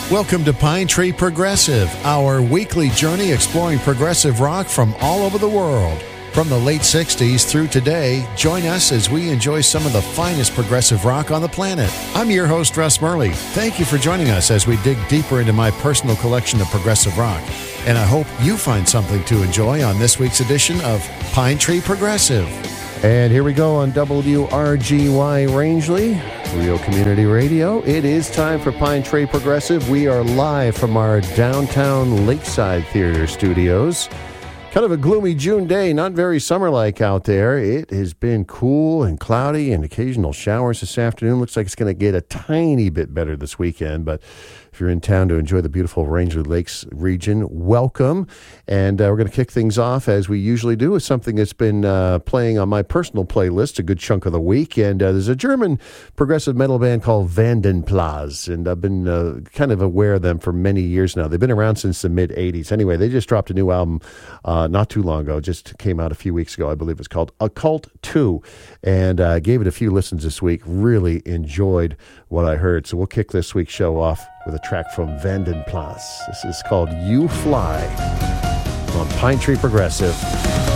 Welcome to Pine Tree Progressive, our weekly journey exploring progressive rock from all over the world. From the late 60s through today, join us as we enjoy some of the finest progressive rock on the planet. I'm your host, Russ Murley. Thank you for joining us as we dig deeper into my personal collection of progressive rock. And I hope you find something to enjoy on this week's edition of Pine Tree Progressive. And here we go on WRGY Rangeley, Real Community Radio. It is time for Pine Tree Progressive. We are live from our downtown Lakeside Theater studios. Kind of a gloomy June day, not very summer-like out there. It has been cool and cloudy and occasional showers this afternoon. Looks like it's going to get a tiny bit better this weekend, but if you're in town to enjoy the beautiful Rangeley Lakes region, welcome. And we're going to kick things off, as we usually do, with something that's been playing on my personal playlist a good chunk of the week. And there's a German progressive metal band called Vandenplas, and I've been kind of aware of them for many years now. They've been around since the mid-'80s. Anyway, they just dropped a new album not too long ago. Just came out a few weeks ago, I believe. It's called Occult 2, and I gave it a few listens this week. Really enjoyed what I heard. So we'll kick this week's show off with a track from Vandenplas. This is called You Fly on Pine Tree Progressive.